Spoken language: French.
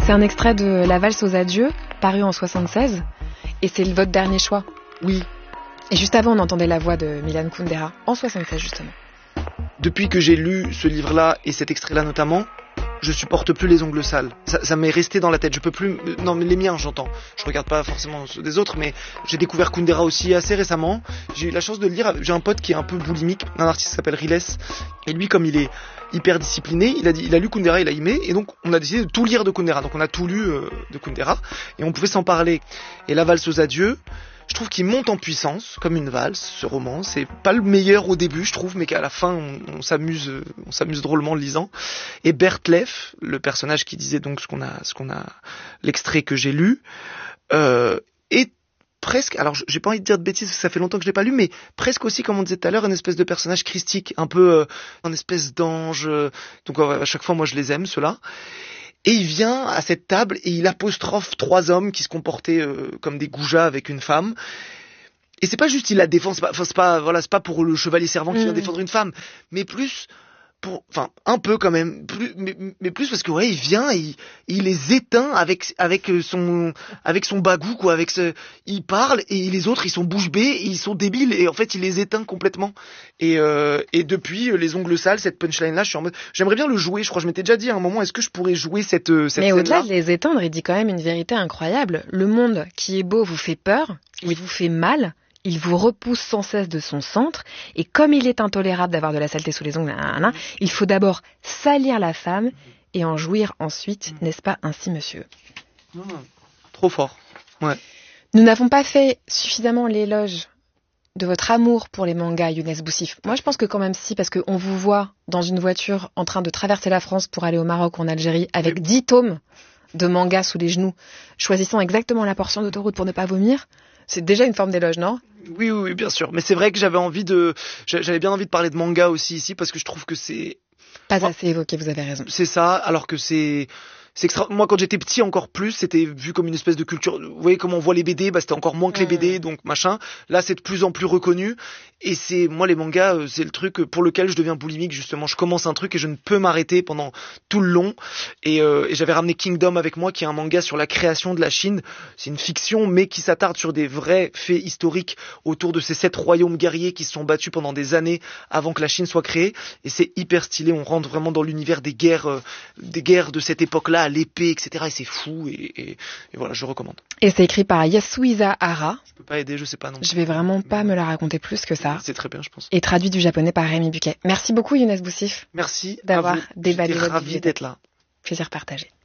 C'est un extrait de La valse aux adieux, paru en 76, et c'est votre dernier choix. Oui. Et juste avant, on entendait la voix de Milan Kundera, en 76 justement. Depuis que j'ai lu ce livre-là, et cet extrait-là notamment, je supporte plus les ongles sales. Ça m'est resté dans la tête. Je peux plus. Non, mais les miens, j'entends. Je regarde pas forcément ceux des autres, mais j'ai découvert Kundera aussi assez récemment. J'ai eu la chance de le lire. J'ai un pote qui est un peu boulimique, un artiste qui s'appelle Riles, et lui, comme il est hyper discipliné, il a lu Kundera, il a aimé, et donc on a décidé de tout lire de Kundera. Donc on a tout lu de Kundera, et on pouvait s'en parler. Et La valse aux adieux, je trouve qu'il monte en puissance, comme une valse, ce roman. C'est pas le meilleur au début, je trouve, mais qu'à la fin, on s'amuse drôlement en le lisant. Et Bertleff, le personnage qui disait donc l'extrait que j'ai lu, est presque, alors j'ai pas envie de dire de bêtises parce que ça fait longtemps que je l'ai pas lu, mais presque aussi, comme on disait tout à l'heure, une espèce de personnage christique, un peu, une espèce d'ange. Donc à chaque fois, moi, je les aime, ceux-là. Et il vient à cette table et il apostrophe 3 hommes qui se comportaient comme des goujats avec une femme. Et c'est pas juste il la défend, c'est pas pour le chevalier servant qui vient défendre une femme, mais plus un peu quand même, mais plus parce que ouais, il vient et il les éteint avec son bagou quoi, il parle et les autres ils sont bouche bée et ils sont débiles et en fait il les éteint complètement. Et depuis les ongles sales, cette punchline là, je suis en mode j'aimerais bien le jouer, je crois que je m'étais déjà dit à un moment est-ce que je pourrais jouer cette mais scène-là. au-delà de les éteindre, il dit quand même une vérité incroyable. Le monde qui est beau vous fait peur, il vous fait mal. Il vous repousse sans cesse de son centre, et comme il est intolérable d'avoir de la saleté sous les ongles, il faut d'abord salir la femme et en jouir ensuite, n'est-ce pas ainsi, monsieur ? Trop fort, ouais. Nous n'avons pas fait suffisamment l'éloge de votre amour pour les mangas, Younes Boussif. Moi, je pense que quand même si, parce qu'on vous voit dans une voiture en train de traverser la France pour aller au Maroc ou en Algérie avec 10 tomes de mangas sous les genoux, choisissant exactement la portion d'autoroute pour ne pas vomir. C'est déjà une forme d'éloge, non ? Oui, bien sûr. Mais c'est vrai que j'avais bien envie de parler de manga aussi ici parce que je trouve que c'est pas assez évoqué, vous avez raison. C'est ça, alors que c'est moi quand j'étais petit encore plus, c'était vu comme une espèce de culture. Vous voyez comment on voit les BD, c'était encore moins que les BD, donc machin. Là, c'est de plus en plus reconnu. Et c'est moi les mangas, c'est le truc pour lequel je deviens boulimique justement. Je commence un truc et je ne peux m'arrêter pendant tout le long. Et j'avais ramené Kingdom avec moi, qui est un manga sur la création de la Chine. C'est une fiction, mais qui s'attarde sur des vrais faits historiques autour de ces 7 royaumes guerriers qui se sont battus pendant des années avant que la Chine soit créée. Et c'est hyper stylé. On rentre vraiment dans l'univers des guerres de cette époque-là, à l'épée, etc. Et c'est fou. Et voilà, je recommande. Et c'est écrit par Yasuhisa Hara. Je peux pas aider, je sais pas non. Je vais vraiment pas me la raconter plus que ça. C'est très bien, je pense. Et traduit du japonais par Rémi Buquet. Merci beaucoup, Younes Boussif. Merci d'avoir déballé votre bibliothèque. Ravi d'être là. Plaisir partagé.